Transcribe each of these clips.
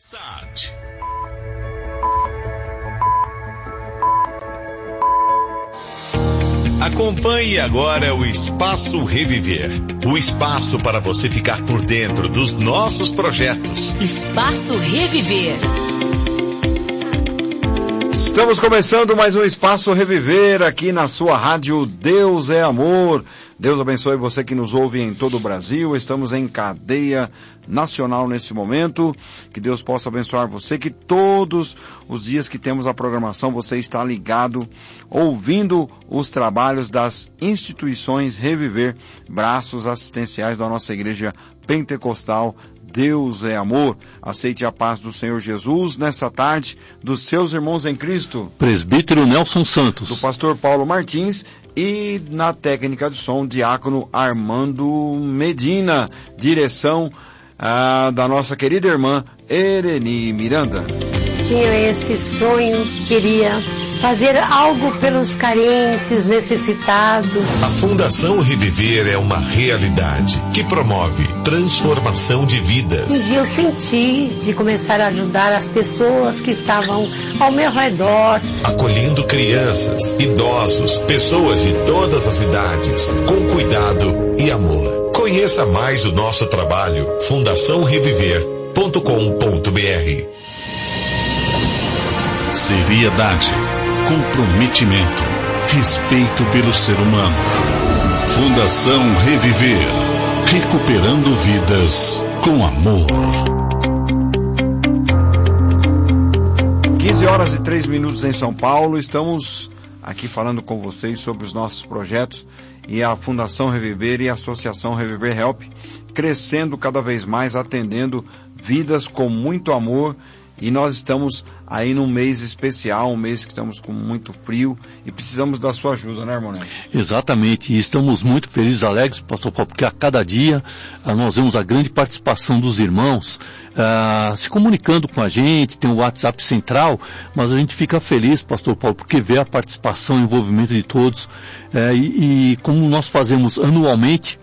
SAT. Acompanhe agora o Espaço Reviver. O espaço para você ficar por dentro dos nossos projetos. Espaço Reviver. Estamos começando mais um Espaço Reviver aqui na sua rádio Deus é Amor. Deus abençoe você que nos ouve em todo o Brasil. Estamos em cadeia nacional nesse momento. Que Deus possa abençoar você, que todos os dias que temos a programação você está ligado, ouvindo os trabalhos das instituições Reviver, braços assistenciais da nossa igreja pentecostal. Deus é amor. Aceite a paz do Senhor Jesus nessa tarde dos seus irmãos em Cristo. Presbítero Nelson Santos. Do pastor Paulo Martins e na técnica de som, diácono Armando Medina. Direção da nossa querida irmã Ereni Miranda. Tinha esse sonho, queria fazer algo pelos carentes, necessitados. A Fundação Reviver é uma realidade que promove transformação de vidas. Um dia eu senti de começar a ajudar as pessoas que estavam ao meu redor. Acolhendo crianças, idosos, pessoas de todas as idades, com cuidado e amor. Conheça mais o nosso trabalho, fundaçãoreviver.com.br. Seriedade, comprometimento, respeito pelo ser humano. Fundação Reviver, recuperando vidas com amor. 15h03 em São Paulo. Estamos aqui falando com vocês sobre os nossos projetos e a Fundação Reviver e a Associação Reviver Help, crescendo cada vez mais, atendendo vidas com muito amor. E nós estamos aí num mês especial, um mês que estamos com muito frio e precisamos da sua ajuda, né, irmão Nelson? Exatamente, e estamos muito felizes, alegres, pastor Paulo, porque a cada dia nós vemos a grande participação dos irmãos se comunicando com a gente, tem o WhatsApp central, mas a gente fica feliz, pastor Paulo, porque vê a participação e o envolvimento de todos, e como nós fazemos anualmente,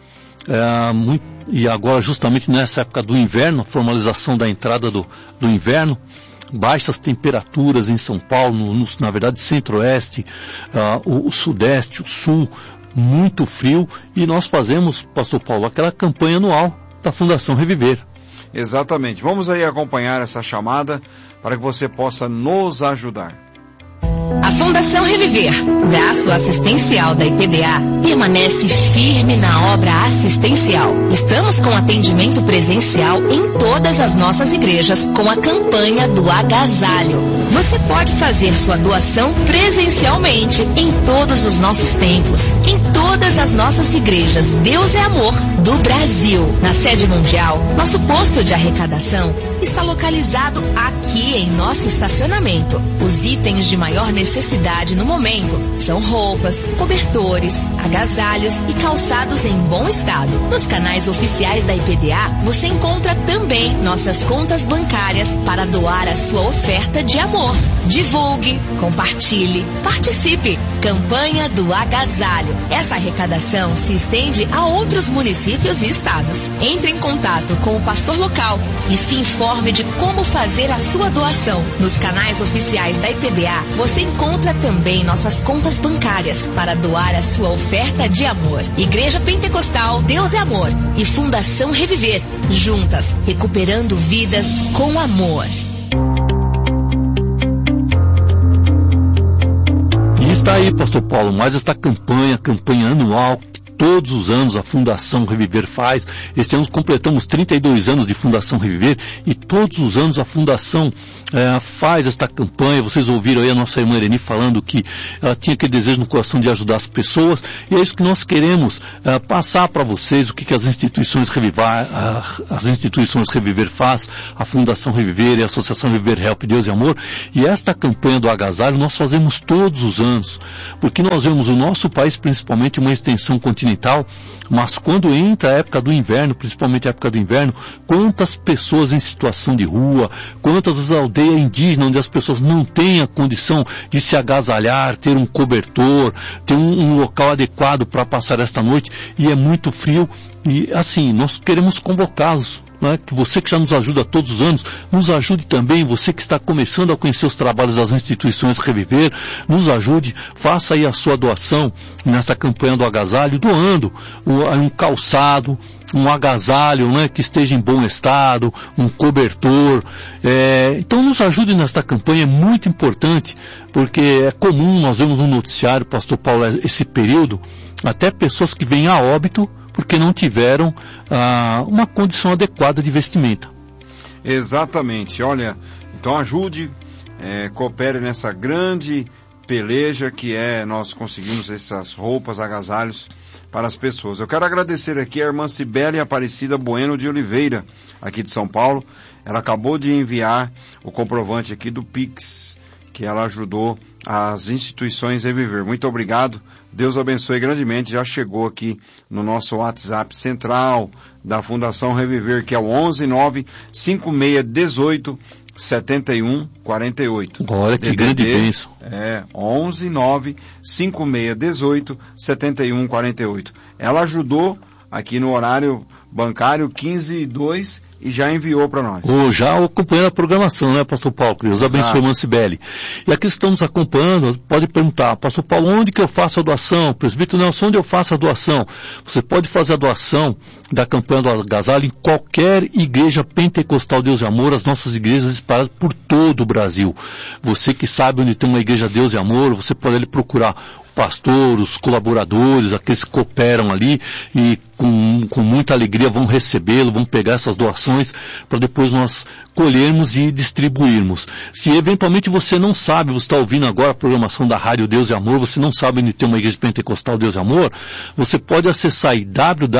e agora justamente nessa época do inverno, a formalização da entrada do inverno, baixas temperaturas em São Paulo, na verdade centro-oeste, o sudeste, o sul, muito frio, e nós fazemos, pastor Paulo, aquela campanha anual da Fundação Reviver. Exatamente, vamos aí acompanhar essa chamada para que você possa nos ajudar. A Fundação Reviver, braço assistencial da IPDA, permanece firme na obra assistencial. Estamos com atendimento presencial em todas as nossas igrejas com a campanha do agasalho. Você pode fazer sua doação presencialmente em todos os nossos templos, em todas as nossas igrejas Deus é Amor do Brasil. Na sede mundial, nosso posto de arrecadação está localizado aqui em nosso estacionamento. Os itens de maior necessidade no momento são roupas, cobertores, agasalhos e calçados em bom estado. Nos canais oficiais da IPDA, você encontra também nossas contas bancárias para doar a sua oferta de amor. Divulgue, compartilhe, participe. Campanha do agasalho. Essa arrecadação se estende a outros municípios e estados. Entre em contato com o pastor local e se informe de como fazer a sua doação. Nos canais oficiais da IPDA, você encontra também nossas contas bancárias para doar a sua oferta de amor. Igreja Pentecostal Deus é Amor e Fundação Reviver, juntas, recuperando vidas com amor. E está aí, pastor Paulo, mais esta campanha anual, todos os anos a Fundação Reviver faz. Este ano completamos 32 anos de Fundação Reviver e todos os anos a Fundação faz esta campanha. Vocês ouviram aí a nossa irmã Ereni falando que ela tinha aquele desejo no coração de ajudar as pessoas, e é isso que nós queremos passar para vocês, o que as instituições Reviver faz, a Fundação Reviver e a Associação Reviver Help Deus e Amor. E esta campanha do agasalho nós fazemos todos os anos, porque nós vemos o nosso país principalmente uma extensão continental, mas quando entra a época do inverno, principalmente a época do inverno, quantas pessoas em situação de rua, quantas aldeias indígenas onde as pessoas não têm a condição de se agasalhar, ter um cobertor, ter um local adequado para passar esta noite, e é muito frio. E assim, nós queremos convocá-los, né? Que você que já nos ajuda todos os anos, nos ajude também, você que está começando a conhecer os trabalhos das instituições Reviver, nos ajude, faça aí a sua doação nessa campanha do agasalho, doando um calçado, um agasalho, né, que esteja em bom estado, um cobertor. Então nos ajude nesta campanha, é muito importante, porque é comum, nós vemos no noticiário, pastor Paulo, esse período, até pessoas que vêm a óbito porque não tiveram uma condição adequada de vestimenta. Exatamente. Olha, então ajude, coopere nessa grande peleja que nós conseguimos essas roupas, agasalhos para as pessoas. Eu quero agradecer aqui a irmã Cibele Aparecida Bueno de Oliveira, aqui de São Paulo. Ela acabou de enviar o comprovante aqui do Pix, que ela ajudou as instituições Reviver. Muito obrigado. Deus abençoe grandemente. Já chegou aqui no nosso WhatsApp central da Fundação Reviver, que é o 119-5618-7148. Olha que grande bênção. 119-5618-7148. Ela ajudou aqui no horário bancário 15:02 e já enviou para nós. Já acompanhando a programação, né, pastor Paulo? Deus abençoe, Mancibeli. E aqui estamos acompanhando, pode perguntar, pastor Paulo, onde que eu faço a doação? Presbítero Nelson, onde eu faço a doação? Você pode fazer a doação da campanha do agasalho em qualquer igreja pentecostal Deus e Amor, as nossas igrejas espalhadas por todo o Brasil. Você que sabe onde tem uma igreja Deus e Amor, você pode ali procurar o pastor, os colaboradores, aqueles que cooperam ali e com muita alegria vão recebê-lo, vão pegar essas doações para depois nós colhermos e distribuirmos. Se eventualmente você não sabe, você está ouvindo agora a programação da Rádio Deus e Amor, você não sabe onde tem uma igreja pentecostal Deus e Amor, você pode acessar aí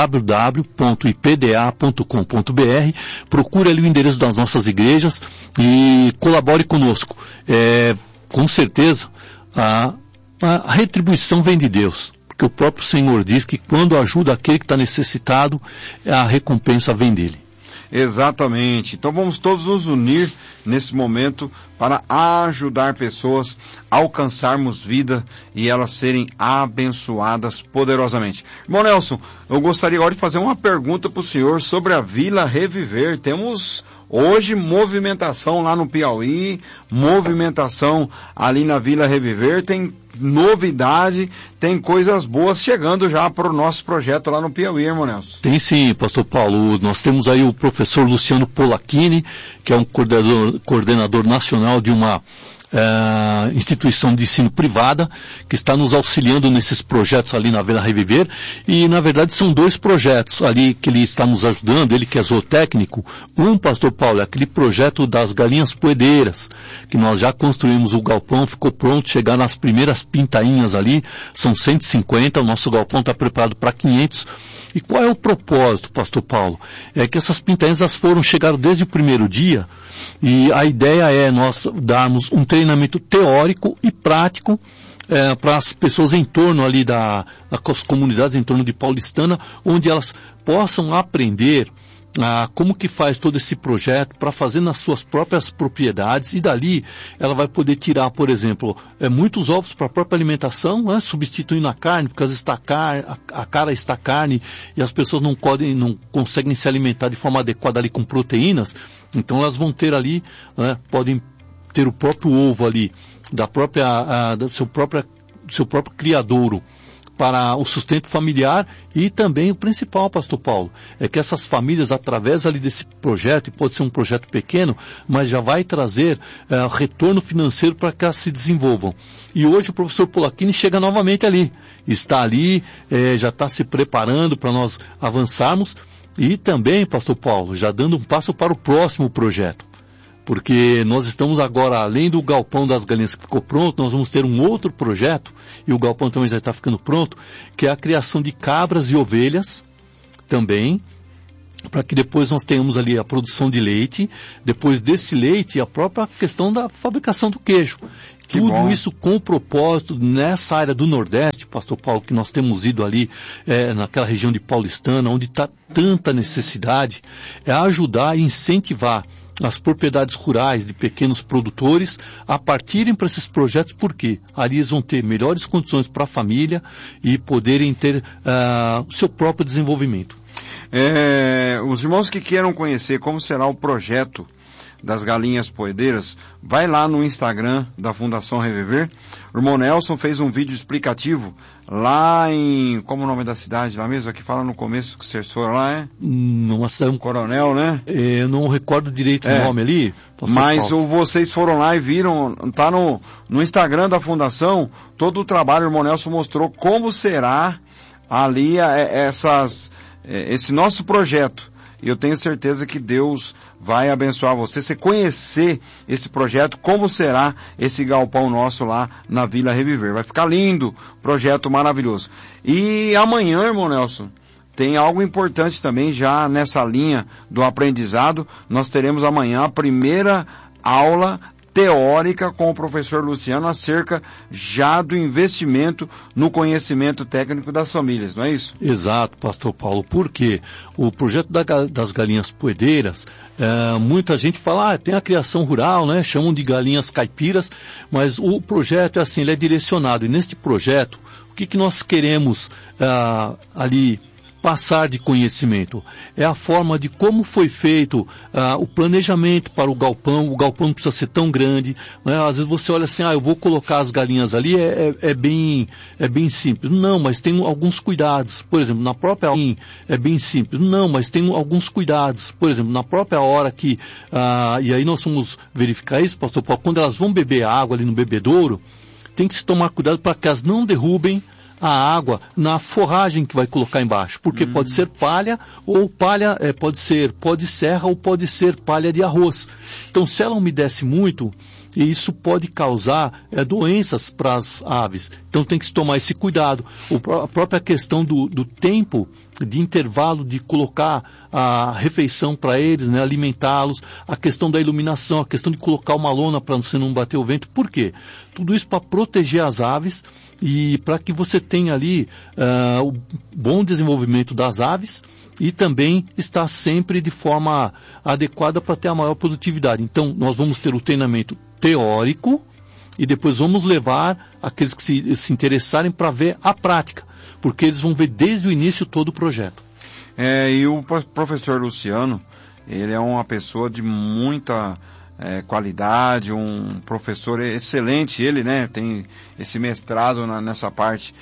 www.ipda.com.br, procure ali o endereço das nossas igrejas e colabore conosco. Com certeza, a retribuição vem de Deus, porque o próprio Senhor diz que quando ajuda aquele que está necessitado, a recompensa vem dele. Exatamente. Então vamos todos nos unir nesse momento para ajudar pessoas a alcançarmos vida e elas serem abençoadas poderosamente. Irmão Nelson, eu gostaria agora de fazer uma pergunta para o senhor sobre a Vila Reviver. Temos hoje movimentação lá no Piauí, movimentação ali na Vila Reviver, tem novidade, tem coisas boas chegando já para o nosso projeto lá no Piauí, irmão Nelson. Tem sim, pastor Paulo. Nós temos aí o professor Luciano Polacchini, que é um coordenador nacional de uma instituição de ensino privada, que está nos auxiliando nesses projetos ali na Vila Reviver, e na verdade são dois projetos ali que ele está nos ajudando, ele que é zootécnico. Um, pastor Paulo, é aquele projeto das galinhas poedeiras, que nós já construímos o galpão, ficou pronto, chegar nas primeiras pintainhas ali, são 150, o nosso galpão está preparado para 500. E qual é o propósito, pastor Paulo? É que essas pintainhas chegaram desde o primeiro dia, e a ideia é nós darmos um treinamento teórico e prático para as pessoas em torno ali das comunidades em torno de Paulistana, onde elas possam aprender como que faz todo esse projeto para fazer nas suas próprias propriedades, e dali ela vai poder tirar, por exemplo, muitos ovos para a própria alimentação, né, substituindo a carne, porque às vezes a cara está carne e as pessoas não conseguem se alimentar de forma adequada ali com proteínas, então elas vão ter ali, né, podem ter o próprio ovo ali, do seu próprio criadouro, para o sustento familiar. E também o principal, pastor Paulo, é que essas famílias, através ali desse projeto, e pode ser um projeto pequeno, mas já vai trazer retorno financeiro para que elas se desenvolvam. E hoje o professor Polacchini chega novamente ali, está ali, já está se preparando para nós avançarmos, e também, pastor Paulo, já dando um passo para o próximo projeto. Porque nós estamos agora, além do galpão das galinhas que ficou pronto, nós vamos ter um outro projeto, e o galpão também já está ficando pronto, que é a criação de cabras e ovelhas também, para que depois nós tenhamos ali a produção de leite, depois desse leite a própria questão da fabricação do queijo. Tudo isso com o propósito, nessa área do Nordeste, pastor Paulo, que nós temos ido ali, naquela região de Paulistana, onde está tanta necessidade, é ajudar e incentivar as propriedades rurais de pequenos produtores a partirem para esses projetos, porque ali eles vão ter melhores condições para a família e poderem ter o seu próprio desenvolvimento. Os irmãos que queiram conhecer como será o projeto das galinhas poedeiras, vai lá no Instagram da Fundação Reviver. O irmão Nelson fez um vídeo explicativo lá em... Como é o nome da cidade lá mesmo? Aqui fala no começo que vocês foram lá, Numa cidade... Coronel, né? Eu não recordo direito o nome ali. Mas vocês foram lá e viram, tá no Instagram da Fundação, todo o trabalho, o irmão Nelson mostrou como será ali esse nosso projeto. E eu tenho certeza que Deus vai abençoar você conhecer esse projeto, como será esse galpão nosso lá na Vila Reviver. Vai ficar lindo, projeto maravilhoso. E amanhã, irmão Nelson, tem algo importante também já nessa linha do aprendizado. Nós teremos amanhã a primeira aula teórica com o professor Luciano acerca já do investimento no conhecimento técnico das famílias, não é isso? Exato, pastor Paulo, porque o projeto das galinhas poedeiras, muita gente fala, tem a criação rural, né? Chamam de galinhas caipiras, mas o projeto é assim, ele é direcionado, e neste projeto, o que nós queremos ali passar de conhecimento? É a forma de como foi feito o planejamento para o galpão não precisa ser tão grande, né? Às vezes você olha assim, eu vou colocar as galinhas ali, é bem simples. Não, mas tem alguns cuidados. Por exemplo, na própria é bem simples. Não, mas tem alguns cuidados. Por exemplo, na própria hora que, e aí nós vamos verificar isso, pastor Paulo, quando elas vão beber água ali no bebedouro, tem que se tomar cuidado para que elas não derrubem a água na forragem que vai colocar embaixo, porque pode ser palha, ou palha pode ser pó de serra, ou pode ser palha de arroz. Então, se ela umedece muito, isso pode causar doenças para as aves. Então, tem que se tomar esse cuidado. A própria questão do tempo de intervalo de colocar a refeição para eles, né, alimentá-los, a questão da iluminação, a questão de colocar uma lona para você não bater o vento. Por quê? Tudo isso para proteger as aves e para que você tenha ali o bom desenvolvimento das aves e também estar sempre de forma adequada para ter a maior produtividade. Então, nós vamos ter o treinamento teórico e depois vamos levar aqueles que se interessarem para ver a prática, porque eles vão ver desde o início todo o projeto. E o professor Luciano, ele é uma pessoa de muita qualidade, um professor excelente, ele, né, tem esse mestrado nessa parte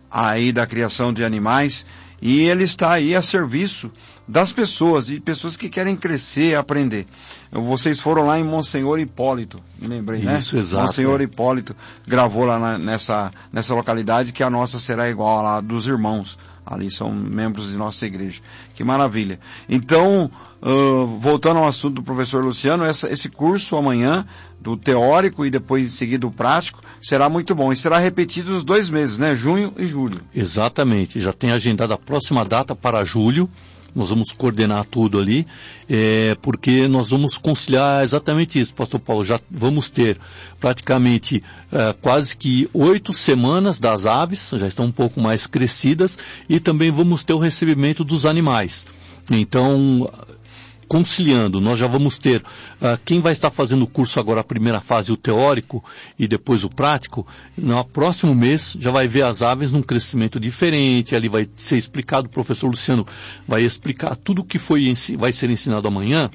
aí da criação de animais, e ele está aí a serviço das pessoas, e pessoas que querem crescer, aprender. Vocês foram lá em Monsenhor Hipólito, me lembrei, né? Isso, exato. Monsenhor Hipólito gravou lá nessa localidade, que a nossa será igual a lá dos irmãos. Ali são membros de nossa igreja. Que maravilha. Então, voltando ao assunto do professor Luciano, esse curso amanhã, do teórico e depois em seguida o prático, será muito bom. E será repetido os 2 meses, né? Junho e julho. Exatamente. Já tem agendada a próxima data para julho. Nós vamos coordenar tudo ali, porque nós vamos conciliar exatamente isso, pastor Paulo. Já vamos ter praticamente quase que 8 semanas das aves, já estão um pouco mais crescidas, e também vamos ter o recebimento dos animais. Então, conciliando, nós já vamos ter quem vai estar fazendo o curso agora, a primeira fase, o teórico, e depois o prático, no próximo mês já vai ver as aves num crescimento diferente, ali vai ser explicado, o professor Luciano vai explicar tudo o que vai ser ensinado amanhã.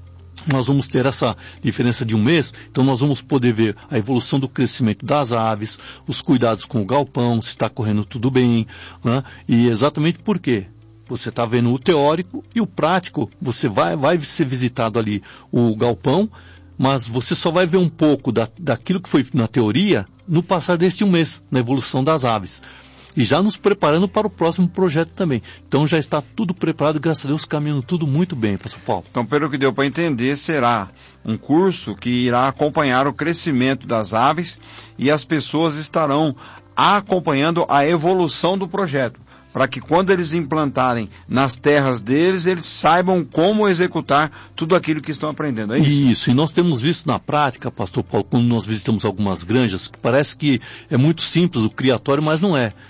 Nós vamos ter essa diferença de um mês, então nós vamos poder ver a evolução do crescimento das aves, os cuidados com o galpão, se está correndo tudo bem, né? E exatamente por quê? Você está vendo o teórico e o prático, você vai ser visitado ali o galpão, mas você só vai ver um pouco daquilo que foi na teoria no passar deste um mês, na evolução das aves. E já nos preparando para o próximo projeto também. Então já está tudo preparado, graças a Deus, caminhando tudo muito bem, pastor Paulo. Então, pelo que deu para entender, será um curso que irá acompanhar o crescimento das aves e as pessoas estarão acompanhando a evolução do projeto, para que quando eles implantarem nas terras deles, eles saibam como executar tudo aquilo que estão aprendendo, é isso? Isso, e nós temos visto na prática, pastor Paulo, quando nós visitamos algumas granjas, que parece que é muito simples o criatório, mas não é.